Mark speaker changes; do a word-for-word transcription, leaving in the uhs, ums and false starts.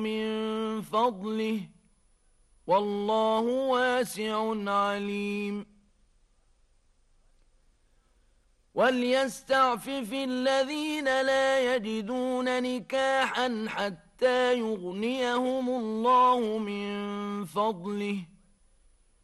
Speaker 1: من فضله والله واسع عليم وليستعفف الذين لا يجدون نكاحا حتى يغنيهم الله من فضله